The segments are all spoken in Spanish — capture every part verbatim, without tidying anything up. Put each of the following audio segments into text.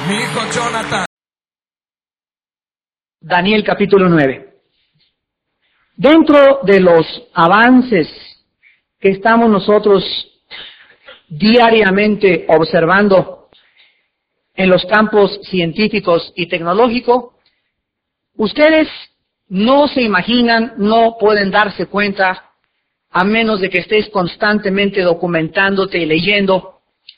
Mi hijo Jonathan. Daniel capítulo nueve. Dentro de los avances que estamos nosotros diariamente observando en los campos científicos y tecnológicos, ustedes no se imaginan, no pueden darse cuenta, a menos de que estés constantemente documentándote y leyendo,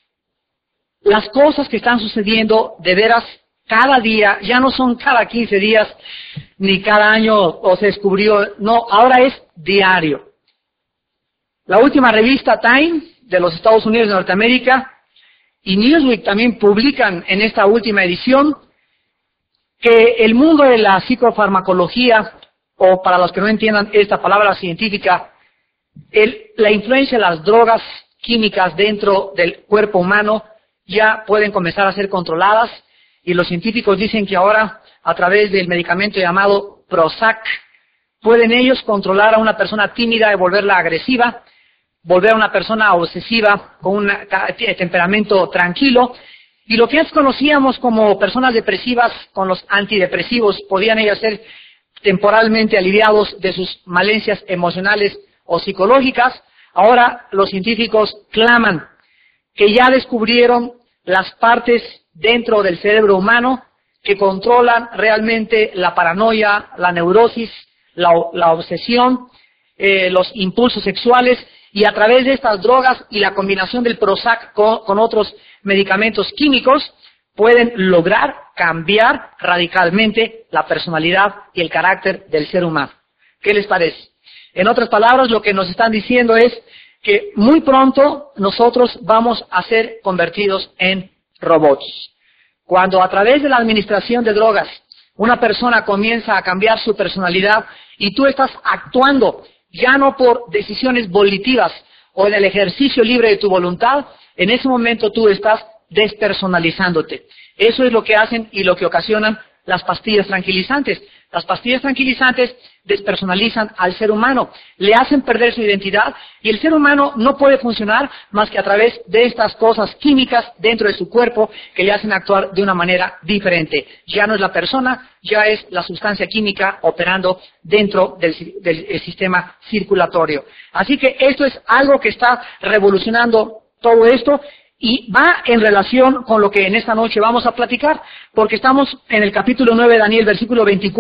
las cosas que están sucediendo de veras cada día. Ya no son cada quince días, ni cada año o se descubrió, no, ahora es diario. La última revista Time de los Estados Unidos de Norteamérica y Newsweek también publican en esta última edición que el mundo de la psicofarmacología, o para los que no entiendan esta palabra científica, el, la influencia de las drogas químicas dentro del cuerpo humano ya pueden comenzar a ser controladas, y los científicos dicen que ahora, a través del medicamento llamado Prozac, pueden ellos controlar a una persona tímida y volverla agresiva, volver a una persona obsesiva con un temperamento tranquilo, y lo que antes conocíamos como personas depresivas con los antidepresivos, podían ellos ser temporalmente aliviados de sus malencias emocionales o psicológicas. Ahora los científicos claman que ya descubrieron las partes dentro del cerebro humano que controlan realmente la paranoia, la neurosis, la, la obsesión, eh, los impulsos sexuales, y a través de estas drogas y la combinación del Prozac con, con otros medicamentos químicos pueden lograr cambiar radicalmente la personalidad y el carácter del ser humano. ¿Qué les parece? En otras palabras, lo que nos están diciendo es que muy pronto nosotros vamos a ser convertidos en robots. Cuando a través de la administración de drogas una persona comienza a cambiar su personalidad y tú estás actuando ya no por decisiones volitivas o en el ejercicio libre de tu voluntad, en ese momento tú estás despersonalizándote. Eso es lo que hacen y lo que ocasionan las pastillas tranquilizantes. Las pastillas tranquilizantes despersonalizan al ser humano, le hacen perder su identidad, y el ser humano no puede funcionar más que a través de estas cosas químicas dentro de su cuerpo que le hacen actuar de una manera diferente. Ya no es la persona, ya es la sustancia química operando dentro del, del, del sistema circulatorio. Así que esto es algo que está revolucionando todo esto, y va en relación con lo que en esta noche vamos a platicar, porque estamos en el capítulo nueve de Daniel, versículo veinticuatro.